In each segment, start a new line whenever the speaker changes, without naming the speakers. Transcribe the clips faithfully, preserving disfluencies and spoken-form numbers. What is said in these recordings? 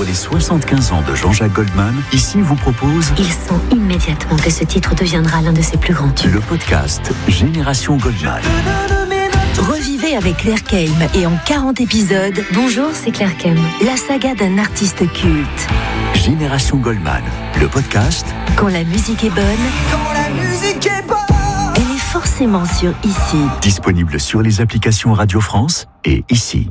Pour les soixante-quinze ans de Jean-Jacques Goldman, ici vous propose...
Il sent immédiatement que ce titre deviendra l'un de ses plus grands tubes.
Le podcast Génération Goldman.
Revivez avec Claire Keim et en quarante épisodes. Bonjour, c'est Claire Keim. La saga d'un artiste culte.
Génération Goldman, le podcast.
Quand la musique est bonne.
Quand la musique est bonne.
Elle est forcément sur Ici.
Disponible sur les applications Radio France et Ici.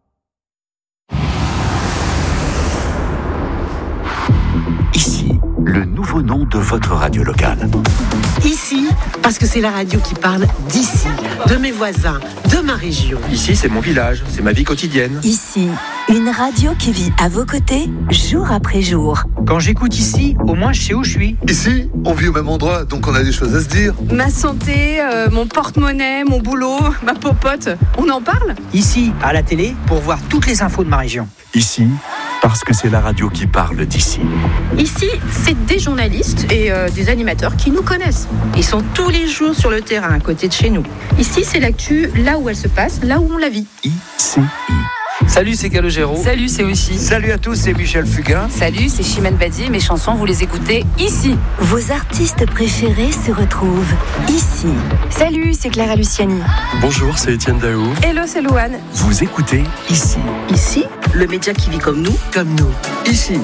Ici, le nouveau nom de votre radio locale.
Ici, parce que c'est la radio qui parle d'ici, de mes voisins, de ma région.
Ici, c'est mon village, c'est ma vie quotidienne.
Ici, une radio qui vit à vos côtés, jour après jour.
Quand j'écoute ici, au moins je sais où je suis.
Ici, on vit au même endroit, donc on a des choses à se dire.
Ma santé, euh, mon porte-monnaie, mon boulot, ma popote, on en parle ?
Ici, à la télé, pour voir toutes les infos de ma région.
Ici, parce que c'est la radio qui parle d'ici.
Ici, c'est des journalistes et euh, des animateurs qui nous connaissent. Ils sont tous les jours sur le terrain, à côté de chez nous. Ici, c'est l'actu, là où elle se passe, là où on la vit.
I C I.
Salut, c'est Calogero.
Salut, c'est aussi.
Salut à tous, c'est Michel Fugain.
Salut, c'est Chimène Badi. Mes chansons, vous les écoutez ici.
Vos artistes préférés se retrouvent ici.
Salut, c'est Clara Luciani.
Bonjour, c'est Étienne Daou.
Hello, c'est Louane.
Vous écoutez Ici.
Ici, le média qui vit comme nous, comme nous.
Ici.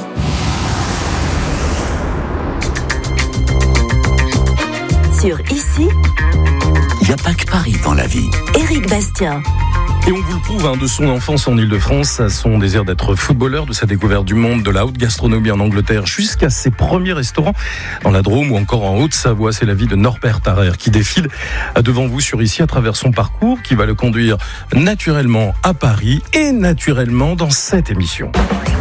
Sur Ici,
il n'y a pas que Paris dans la vie.
Éric Bastien.
Et on vous le prouve, hein, de son enfance en Ile-de-France à son désir d'être footballeur, de sa découverte du monde, de la haute gastronomie en Angleterre, jusqu'à ses premiers restaurants dans la Drôme ou encore en Haute-Savoie. C'est la vie de Norbert Tarrer qui défile devant vous sur Ici à travers son parcours qui va le conduire naturellement à Paris et naturellement dans cette émission.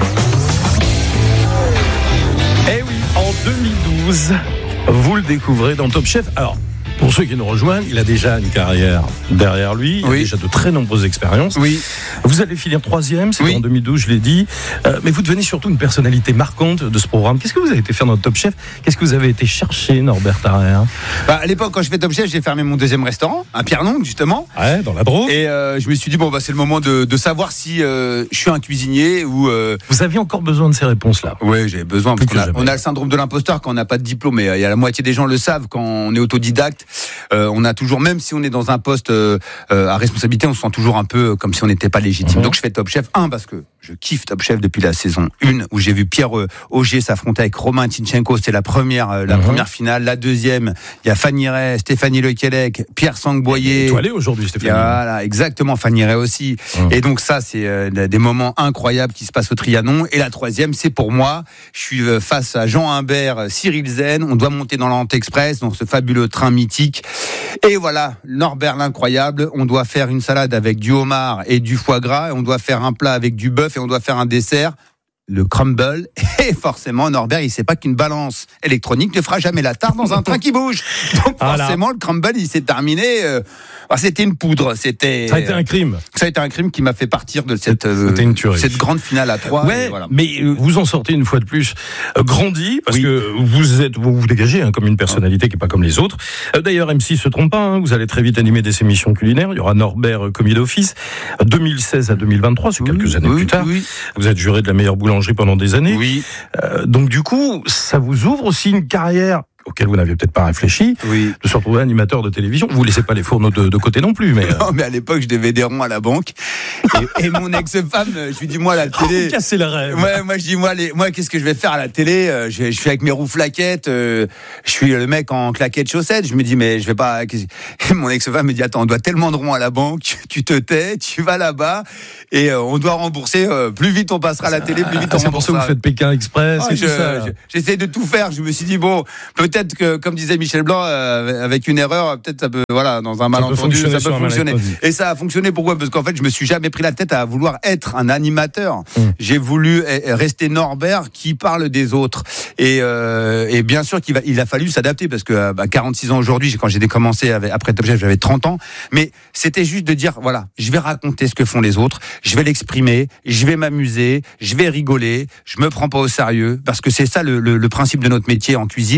Eh oui, en deux mille douze, vous le découvrez dans Top Chef. Alors, pour ceux qui nous rejoignent, il a déjà une carrière derrière lui, il oui. a déjà de très nombreuses expériences.
Oui.
Vous allez finir troisième, c'est
oui.
en deux mille douze, je l'ai dit. Euh, mais vous devenez surtout une personnalité marquante de ce programme. Qu'est-ce que vous avez été faire dans Top Chef ? Qu'est-ce que vous avez été chercher, Norbert Tarrer ?
bah, À l'époque, quand je fais Top Chef, j'ai fermé mon deuxième restaurant, à Pierre-Longue, justement.
Ouais, dans la Drôme.
Et euh, je me suis dit, bon, bah, c'est le moment de, de savoir si euh, je suis un cuisinier ou... Euh...
Vous aviez encore besoin de ces réponses-là ?
Oui, j'avais besoin. Parce qu'on a, on a le syndrome de l'imposteur quand on n'a pas de diplôme. Et il y a la moitié des gens le savent quand on est autodidacte. Euh, on a toujours, même si on est dans un poste euh, à responsabilité, on se sent toujours un peu comme si on n'était pas légitime. Mmh. Donc je fais Top Chef un parce que je kiffe Top Chef depuis la saison un où j'ai vu Pierre euh, Auger s'affronter avec Romain Tinchenko. C'était la première, euh, la mmh. première finale. La deuxième, il y a Fanny Ray, Stéphanie Lequelec, Pierre Sangboyer.
Étoilé aujourd'hui, Stéphanie.
Voilà, exactement, Fanny Ray aussi. Mmh. Et donc ça, c'est euh, des moments incroyables qui se passent au Trianon. Et la troisième, c'est pour moi. Je suis euh, face à Jean Humbert, Cyril Zen. On doit monter dans l'Orient Express, dans ce fabuleux train mythique. Et voilà, Norbert l'incroyable, on doit faire une salade avec du homard et du foie gras, et on doit faire un plat avec du bœuf et on doit faire un dessert, le crumble. Et forcément, Norbert, il sait pas qu'une balance électronique ne fera jamais la tare dans un train qui bouge. Donc voilà. Forcément, le crumble, il s'est terminé... Euh, c'était une poudre, c'était...
Ça a été un crime.
Ça a été un crime qui m'a fait partir de cette,
une
euh, cette grande finale à trois.
Ouais,
voilà.
Mais vous en sortez une fois de plus euh, grandi, parce oui. que vous êtes, vous vous dégagez hein, comme une personnalité qui n'est pas comme les autres. Euh, d'ailleurs, M six se trompe pas, hein, vous allez très vite animer des émissions culinaires. Il y aura Norbert euh, commis d'office, deux mille seize à deux mille vingt-trois, c'est oui, quelques années
oui,
plus tard.
Oui.
Vous êtes juré de la meilleure boulangerie pendant des années.
Oui.
Euh, donc du coup, ça vous ouvre aussi une carrière auquel vous n'aviez peut-être pas réfléchi,
oui.
de se retrouver animateur de télévision. Vous ne laissez pas les fourneaux de, de côté non plus. Mais
non, euh... mais à l'époque, je devais des ronds à la banque. Et, et mon ex-femme, je lui dis, moi, la télé...
Oh, casser la rêve.
Ouais, moi, je dis, moi, les... moi, qu'est-ce que je vais faire à la télé ? je, je fais avec mes roues flaquettes, euh, je suis le mec en claquettes chaussettes. Je me dis, mais je vais pas... Et mon ex-femme me dit, attends, on doit tellement de ronds à la banque, tu te tais, tu vas là-bas, et euh, on doit rembourser. Euh, plus vite on passera à la télé, plus vite
ah,
on
c'est
remboursera.
pour ça que vous faites Pékin Express
oh,
et
je,
tout ça.
Je, j'essaie de tout faire. Je me suis dit, bon, peut-être que, comme disait Michel Blanc, euh, avec une erreur, peut-être ça peut, voilà, dans un malentendu, ça peut fonctionner. Et ça a fonctionné. Pourquoi ? Parce qu'en fait, je me suis jamais pris la tête à vouloir être un animateur. Mmh. J'ai voulu rester Norbert qui parle des autres. Et, euh, et bien sûr qu'il va, il a fallu s'adapter parce que bah, quarante-six ans aujourd'hui, quand j'ai commencé avec, après Top Chef, j'avais trente ans. Mais c'était juste de dire, voilà, je vais raconter ce que font les autres, je vais l'exprimer, je vais m'amuser, je vais rigoler, je me prends pas au sérieux parce que c'est ça le, le, le principe de notre métier en cuisine.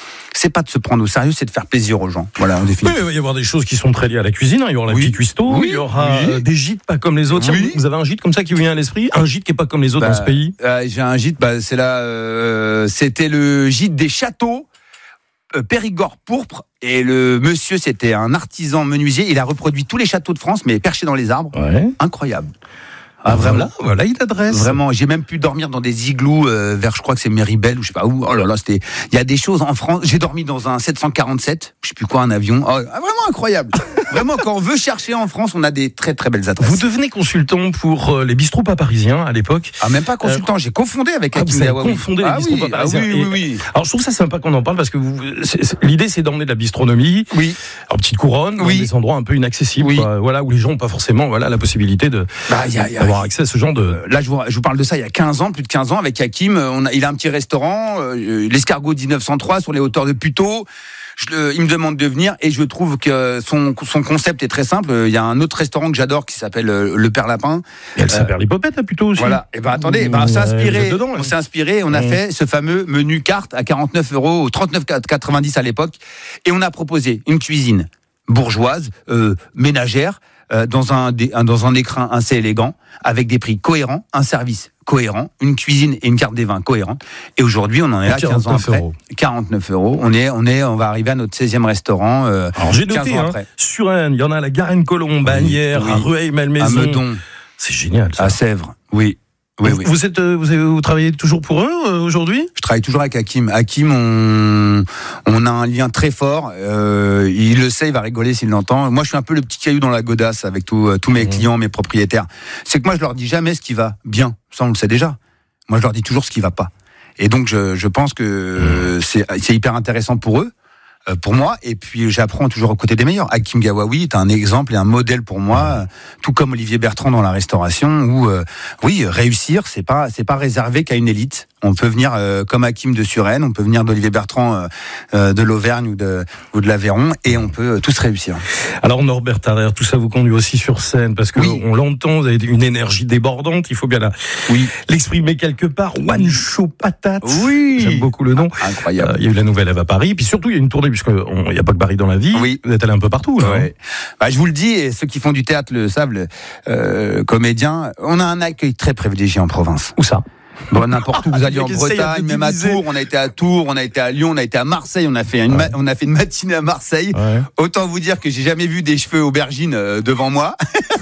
c'est pas de se prendre au sérieux, c'est de faire plaisir aux gens. Voilà, en définitive.
Oui, il va y avoir des choses qui sont très liées à la cuisine. Il y aura la
oui.
petite cuistot,
oui.
il y aura
oui.
des gîtes pas comme les autres.
Oui.
Vous avez un gîte comme ça qui vous vient à l'esprit? Un gîte qui est pas comme les autres
bah,
dans ce pays?
euh, J'ai un gîte, bah, c'est là, euh, c'était le gîte des châteaux euh, Périgord pourpre. Et le monsieur, c'était un artisan menuisier. Il a reproduit tous les châteaux de France, mais perchés dans les arbres.
Ouais.
Incroyable.
Ah, vraiment, voilà, il adresse.
Vraiment, j'ai même pu dormir dans des igloos euh, vers, je crois que c'est Méribel ou je sais pas où. Oh là là, c'était. Il y a des choses en France. J'ai dormi dans un sept cent quarante-sept, je sais plus quoi, un avion. Oh, vraiment incroyable. Vraiment, quand on veut chercher en France, on a des très très belles adresses.
Vous devenez consultant pour euh, les bistrots pas parisiens à l'époque.
Ah, même pas consultant, euh, j'ai confondé avec
ah,
Hakim Gawawi.
confondé les
ah,
bistrots
oui,
pas parisiens.
Ah, oui, oui, oui.
Alors je trouve ça sympa qu'on en parle parce que vous, c'est, c'est, l'idée c'est d'emmener de la bistronomie.
Oui.
En petite couronne,
oui.
dans des endroits un peu inaccessibles,
oui.
quoi, voilà, où les gens n'ont pas forcément, voilà, la possibilité de
bah, y a, y a,
d'avoir accès à ce genre de.
Là, je vous, je vous parle de ça il y a quinze ans, plus de quinze ans, avec Hakim. On a, il a un petit restaurant, euh, l'Escargot dix-neuf cent trois, sur les hauteurs de Puteaux. Je le, il me demande de venir et je trouve que son, son concept est très simple. Il y a un autre restaurant que j'adore qui s'appelle Le Père Lapin.
Et elle s'appelle l'Hippopète, là, plutôt aussi.
Voilà. Et ben attendez, ben, on s'est inspiré.
Dedans,
on s'est inspiré. On a mmh. fait ce fameux menu carte à quarante-neuf euros, trente-neuf quatre-vingt-dix à l'époque, et on a proposé une cuisine bourgeoise, euh, ménagère, euh, dans un dans un écrin assez élégant, avec des prix cohérents, un service cohérent, une cuisine et une carte des vins cohérents. Et aujourd'hui, on en est là quinze ans après. Euros. quarante-neuf euros. On est, on est, on va arriver à notre seizième restaurant. Euh,
Alors j'ai noté, hein, sur Rennes, il y en a à la Garenne-Colombe, Bagnères, oui, oui. à Rueil-Malmaison.
À Meudon.
C'est génial, ça.
À Sèvres, oui. Oui, oui.
Vous, êtes, vous, avez, vous travaillez toujours pour eux euh, aujourd'hui?
Je travaille toujours avec Hakim. Hakim, on, on a un lien très fort. Euh, il le sait, il va rigoler s'il l'entend. Moi, je suis un peu le petit caillou dans la godasse avec tout, euh, tous mes mmh. clients, mes propriétaires. C'est que moi, je leur dis jamais ce qui va bien. Ça, on le sait déjà. Moi, je leur dis toujours ce qui va pas. Et donc, je, je pense que mmh. c'est, c'est hyper intéressant pour eux. Pour moi, et puis j'apprends toujours aux côtés des meilleurs. Hakim Gawawi est un exemple et un modèle pour moi, tout comme Olivier Bertrand dans la restauration, où euh, oui, réussir, c'est pas c'est pas réservé qu'à une élite. On peut venir euh, comme Hakim de Suresnes, on peut venir d'Olivier Bertrand euh, euh, de l'Auvergne ou de ou de l'Aveyron, et on peut euh, tous réussir.
Alors Norbert Tarrer, tout ça vous conduit aussi sur scène parce que oui. on l'entend, vous avez une énergie débordante, il faut bien la,
oui.
l'exprimer quelque part. One Show Patate.
Oui.
J'aime beaucoup le nom.
Ah, incroyable.
Euh, il y a eu la Nouvelle Ève à Paris, puis surtout il y a une tournée puisque il n'y a pas que Paris dans la vie.
Oui.
Vous êtes allé un peu partout. Là,
ouais. hein. Bah, je vous le dis, et ceux qui font du théâtre le savent, le, euh, comédiens, on a un accueil très privilégié en province.
Où ça?
Bon, n'importe où vous alliez en Bretagne, même à Tours, on a été à Tours, on a été à Lyon, on a été à Marseille, on a fait une, ouais. ma- on a fait une matinée à Marseille.
Ouais.
Autant vous dire que j'ai jamais vu des cheveux aubergines euh, devant moi.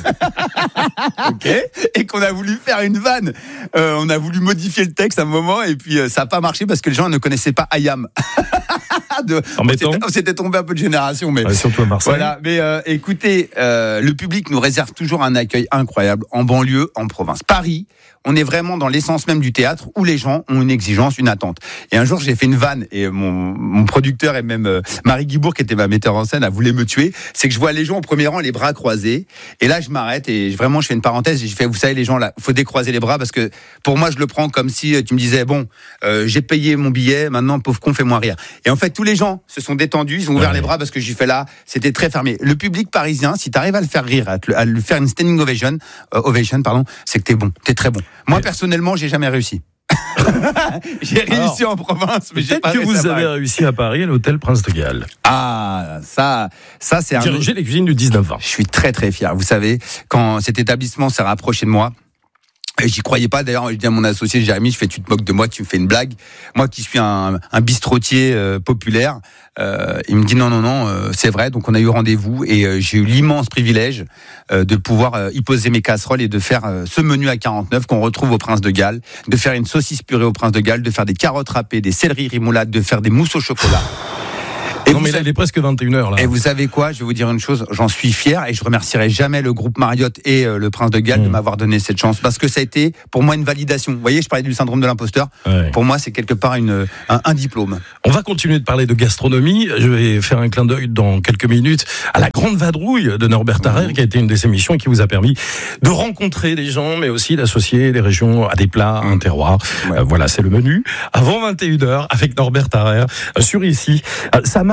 Ok. Et qu'on a voulu faire une vanne. Euh, on a voulu modifier le texte à un moment et puis euh, ça n'a pas marché parce que les gens ne connaissaient pas Ayam. de, on, s'était, on s'était tombé un peu de génération, mais
ouais, surtout à Marseille.
Voilà. Mais euh, écoutez, euh, le public nous réserve toujours un accueil incroyable en banlieue, en province. Paris, on est vraiment dans l'essence même du théâtre où les gens ont une exigence, une attente. Et un jour, j'ai fait une vanne et mon, mon producteur et même euh, Marie Guibourg, qui était ma metteur en scène, a voulu me tuer. C'est que je vois les gens au premier rang, les bras croisés. Et là, je m'arrête et vraiment, je fais une parenthèse. Et je fais, vous savez, les gens là, faut décroiser les bras parce que pour moi, je le prends comme si tu me disais, bon, euh, j'ai payé mon billet, maintenant, pauvre con, fais-moi rire. Et en fait, tous les gens se sont détendus, ils ont ouvert ouais. les bras parce que j'ai fait là, c'était très fermé. Le public parisien, si tu arrives à le faire rire, à, te, à lui faire une standing ovation, euh, ovation, pardon, c'est que t'es bon, t'es très bon. Moi, mais... personnellement, j'ai jamais réussi. J'ai réussi Alors, en province, mais j'ai pas
réussi. Peut-être que vous avez réussi à Paris, à l'hôtel Prince de Galles.
Ah, ça, ça c'est un.
Diriger les cuisines du dix-neuf vingt.
Je suis très très fier. Vous savez, quand cet établissement s'est rapproché de moi. Et j'y croyais pas. D'ailleurs, je dis à mon associé Jérémy, je fais, tu te moques de moi, tu me fais une blague. Moi, qui suis un, un bistrotier euh, populaire, euh, il me dit non, non, non, euh, c'est vrai. Donc, on a eu rendez-vous et euh, j'ai eu l'immense privilège euh, de pouvoir euh, y poser mes casseroles et de faire euh, ce menu à quarante-neuf qu'on retrouve au Prince de Galles, de faire une saucisse purée au Prince de Galles, de faire des carottes râpées, des céleris remoulades, de faire des mousses au chocolat.
Et non mais là, il est presque vingt et une heures là.
Et vous savez quoi, je vais vous dire une chose, j'en suis fier et je remercierai jamais le groupe Marriott et euh, le Prince de Galles mmh. de m'avoir donné cette chance parce que ça a été pour moi une validation. Vous voyez, je parlais du syndrome de l'imposteur. Ouais. Pour moi, c'est quelque part une, un, un diplôme.
On va continuer de parler de gastronomie. Je vais faire un clin d'œil dans quelques minutes à la grande vadrouille de Norbert Tarrer, mmh. qui a été une de ses missions et qui vous a permis de rencontrer des gens, mais aussi d'associer des régions à des plats, à un terroir. Ouais. Euh, voilà, c'est le menu. Avant vingt et une heures avec Norbert Tarrer euh, sur ici. Euh, ça marche.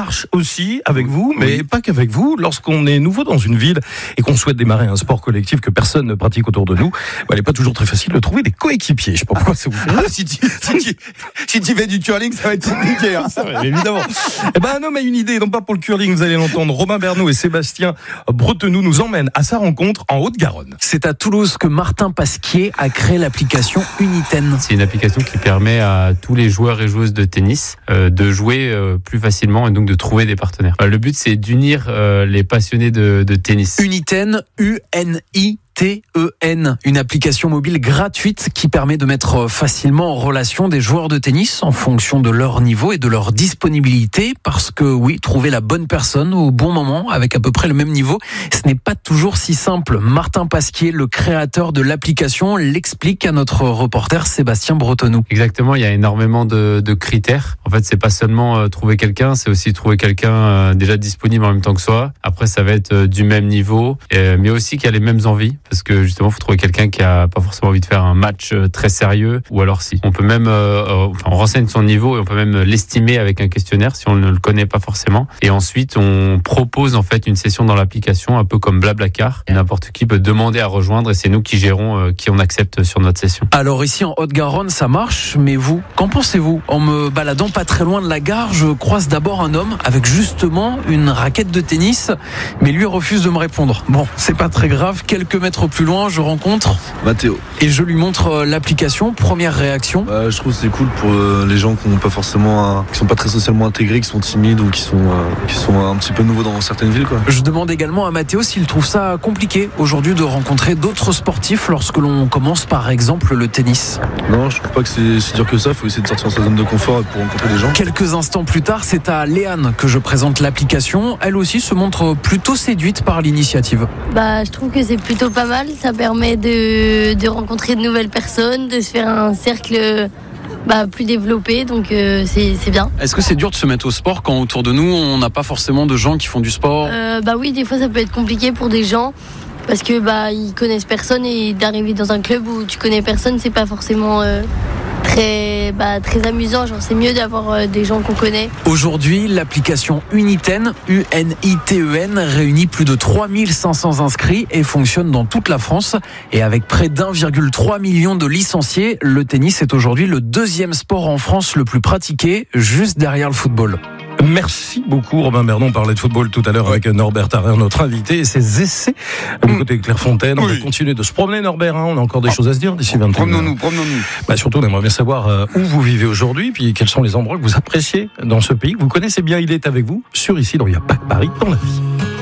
marche aussi avec vous, mais oui. pas qu'avec vous. Lorsqu'on est nouveau dans une ville et qu'on souhaite démarrer un sport collectif que personne ne pratique autour de nous, bah, il n'est pas toujours très facile de trouver des coéquipiers. Je sais pas pourquoi ça vous fait.
Ah, si, tu, si, tu, si tu fais du curling, ça va être compliqué. Hein.
Ça, évidemment. Eh ben, un homme a une idée, non pas pour le curling, vous allez l'entendre. Romain Bernaud et Sébastien Bretenoux nous emmènent à sa rencontre en Haute-Garonne.
C'est à Toulouse que Martin Pasquier a créé l'application Uniten.
C'est une application qui permet à tous les joueurs et joueuses de tennis euh, de jouer euh, plus facilement et donc de trouver des partenaires. Euh, le but, c'est d'unir euh, les passionnés de, de tennis.
Uniten, U N I T E N, une application mobile gratuite qui permet de mettre facilement en relation des joueurs de tennis en fonction de leur niveau et de leur disponibilité, parce que oui, trouver la bonne personne au bon moment avec à peu près le même niveau, ce n'est pas toujours si simple. Martin Pasquier, le créateur de l'application, l'explique à notre reporter Sébastien Bretenoux.
Exactement, il y a énormément de, de critères. En fait, c'est pas seulement euh, trouver quelqu'un, c'est aussi trouver quelqu'un euh, déjà disponible en même temps que soi. Après, ça va être euh, du même niveau, euh, mais aussi qui a les mêmes envies. Parce que justement, il faut trouver quelqu'un qui a pas forcément envie de faire un match très sérieux, ou alors si. On peut même, euh, enfin, on renseigne son niveau et on peut même l'estimer avec un questionnaire si on ne le connaît pas forcément. Et ensuite, on propose en fait une session dans l'application, un peu comme Blablacar. N'importe qui peut demander à rejoindre et c'est nous qui gérons euh, qui on accepte sur notre session.
Alors ici en Haute-Garonne, ça marche, mais vous, qu'en pensez-vous ? En me baladant pas très loin de la gare, je croise d'abord un homme avec justement une raquette de tennis, mais lui refuse de me répondre. Bon, c'est pas très grave, quelques mètres plus loin, je rencontre
Mathéo
et je lui montre l'application. Première réaction.
Bah, je trouve que c'est cool pour euh, les gens qui n'ont pas forcément, un, qui sont pas très socialement intégrés, qui sont timides ou qui sont, euh, qui sont un petit peu nouveaux dans certaines villes, quoi.
Je demande également à Mathéo s'il trouve ça compliqué aujourd'hui de rencontrer d'autres sportifs lorsque l'on commence par exemple le tennis.
Non, je trouve pas que c'est si dur que ça. Il faut essayer de sortir de sa zone de confort pour rencontrer des gens.
Quelques instants plus tard, c'est à Léane que je présente l'application. Elle aussi se montre plutôt séduite par l'initiative.
Bah, je trouve que c'est plutôt pas mal, ça permet de, de rencontrer de nouvelles personnes, de se faire un cercle bah, plus développé, donc euh, c'est, c'est bien.
Est-ce que c'est dur de se mettre au sport quand autour de nous on n'a pas forcément de gens qui font du sport ?
euh, Bah oui, des fois ça peut être compliqué pour des gens parce que bah, ils connaissent personne et d'arriver dans un club où tu connais personne, c'est pas forcément euh, très, bah, très amusant. Genre, c'est mieux d'avoir euh, des gens qu'on connaît.
Aujourd'hui, l'application Uniten, U N I T E N, réunit plus de trois mille cinq cents inscrits et fonctionne dans toute la France. Et avec près d'un virgule trois million de licenciés, le tennis est aujourd'hui le deuxième sport en France le plus pratiqué, juste derrière le football.
Merci beaucoup Romain Bernaud. On parlait de football tout à l'heure avec Norbert Tarrer, notre invité, et ses essais du côté de Clairefontaine. On oui. va continuer de se promener, Norbert. Hein. On a encore des choses à se dire d'ici vingt ans.
Promenons-nous, promenons-nous.
Bah, surtout, on aimerait bien savoir euh, où vous vivez aujourd'hui, puis quels sont les endroits que vous appréciez dans ce pays, que vous connaissez bien. Il est avec vous sur Ici, dans Il n'y a pas que Paris dans la vie.